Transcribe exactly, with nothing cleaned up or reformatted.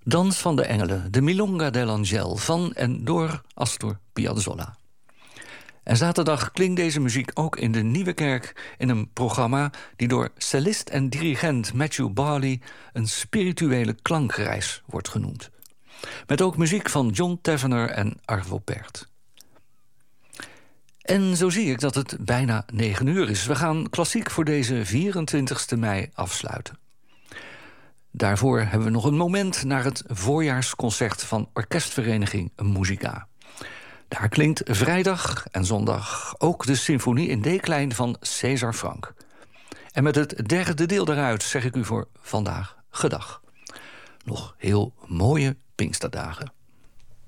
Dans van de Engelen, de Milonga dell'Angel van en door Astor Piazzolla. En zaterdag klinkt deze muziek ook in de Nieuwe Kerk in een programma die door cellist en dirigent Matthew Barley een spirituele klankreis wordt genoemd. Met ook muziek van John Tavener en Arvo Pärt. En zo zie ik dat het bijna negen uur is. We gaan klassiek voor deze vierentwintigste mei afsluiten. Daarvoor hebben we nog een moment naar het voorjaarsconcert van orkestvereniging Musica. Daar klinkt vrijdag en zondag ook de symfonie in D-klein van César Franck. En met het derde deel daaruit zeg ik u voor vandaag gedag. Nog heel mooie Pinksterdagen.